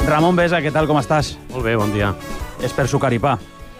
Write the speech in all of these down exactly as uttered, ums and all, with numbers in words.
Ramon Besa, què tal, com estàs? Molt bé, bon dia. És per sucar i pa.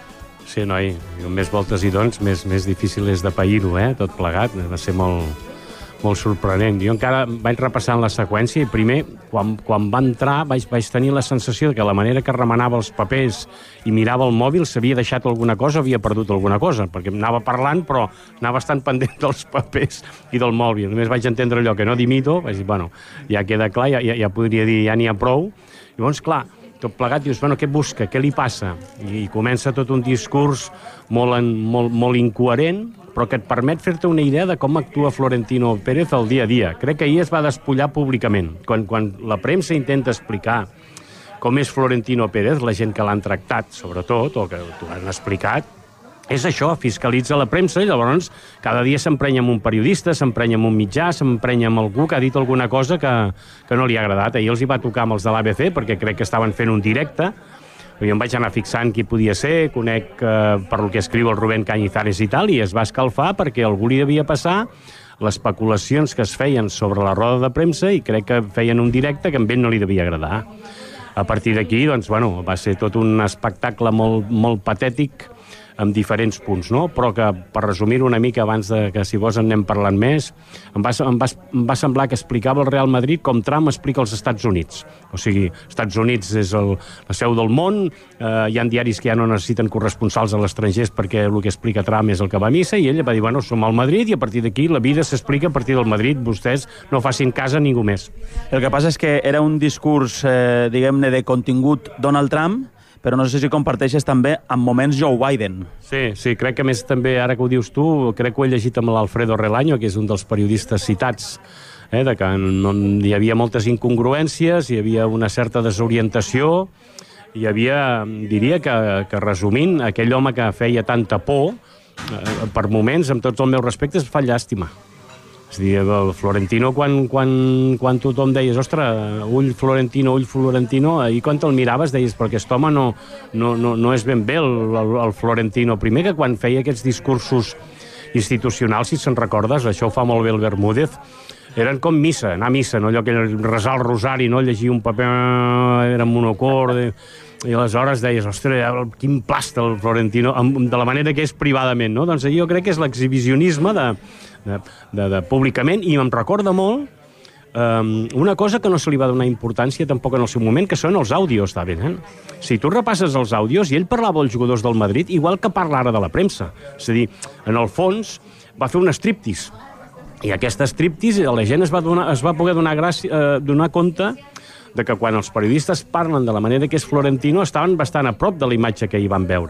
Sí, noi, jo més voltes i dons, més, més difícil és de pair-ho, eh? Tot plegat, va ser molt, molt sorprenent. Jo encara vaig repassant la seqüència i primer, quan, quan va entrar, vaig, vaig tenir la sensació que la manera que remenava els papers i mirava el mòbil s'havia deixat alguna cosa, havia perdut alguna cosa, perquè anava parlant, però anava estant pendent dels papers i del mòbil. Només vaig entendre allò que no dimito, vaig dir, bueno, ja queda clar, ja, ja podria dir, ja n'hi ha prou. Llavors, clar, tot plegat, dius, bueno, què busca, què li passa? I, i comença tot un discurs molt, en, molt, molt incoherent, però que et permet fer-te una idea de com actua Florentino Pérez al dia a dia. Crec que ahir es va despullar públicament. Quan, quan la premsa intenta explicar com és Florentino Pérez, la gent que l'han tractat, sobretot, o que t'ho han explicat, és això, fiscalitza la premsa i llavors cada dia s'emprenya amb un periodista, s'emprenya amb un mitjà, s'emprenya amb algú que ha dit alguna cosa que, que no li ha agradat. Ahir els hi va tocar amb els de l'A B C perquè crec que estaven fent un directe. Jo em vaig anar fixant qui podia ser, conec eh, per el que escriu el Rubén Cañizares i tal, i es va escalfar perquè algú li devia passar les especulacions que es feien sobre la roda de premsa i crec que feien un directe que a ell no li devia agradar. A partir d'aquí, doncs, bueno, va ser tot un espectacle molt, molt patètic amb diferents punts, no? Però que, per resumir-ho una mica abans de que, si vols, en anem parlant més, em va, em, va, em va semblar que explicava el Real Madrid com Trump explica els Estats Units. O sigui, Estats Units és el, la seu del món, eh, hi ha diaris que ja no necessiten corresponsals a l'estranger perquè el que explica Trump és el que va a missa, i ell va dir, bueno, som al Madrid i a partir d'aquí la vida s'explica a partir del Madrid, vostès no facin cas a ningú més. El que passa és que era un discurs, eh, diguem-ne, de contingut Donald Trump, però no sé si comparteixes també amb moments Joe Biden. Sí, sí, crec que més també, ara que ho dius tu, crec que ho he llegit amb l'Alfredo Relaño, que és un dels periodistes citats, eh, de que no, hi havia moltes incongruències, hi havia una certa desorientació, hi havia, diria que, que resumint, aquell home que feia tanta por, eh, per moments, amb tots els meus respectes, fa llàstima. És a dir, el Florentino, quan, quan, quan tothom deies, ostres, ull Florentino, ull Florentino, i quan te'l miraves deies, però aquest home no, no, no, no és ben bé el, el, el Florentino. Primer que quan feia aquests discursos institucionals, si se'n recordes, això ho fa molt bé el Bermúdez, eren com missa, anar a missa, no? Allò que resar el rosari, no? Llegir un paper, era monocord, i aleshores deies, ostres, quin plasta el Florentino, de la manera que és privadament, no? Doncs jo crec que és l'exhibicionisme de, de, de, de públicament, i em recorda molt um, una cosa que no se li va donar importància tampoc en el seu moment, que són els àudios, David, eh? Si tu repasses els àudios, i ell parlava als jugadors del Madrid, igual que parla ara de la premsa. És a dir, en el fons, va fer un striptease, i aquest striptease la gent es va, donar, es va poder donar, gràcia, eh, donar compte de que quan els periodistes parlen de la manera que és Florentino estaven bastant a prop de la imatge que hi van veure.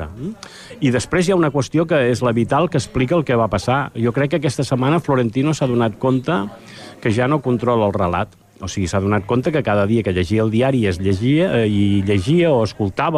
I després hi ha una qüestió que és la vital, que explica el que va passar. Jo crec que aquesta setmana Florentino s'ha donat compte que ja no controla el relat. O sigui, s'ha donat compte que cada dia que llegia el diari es llegia, eh, i llegia o escoltava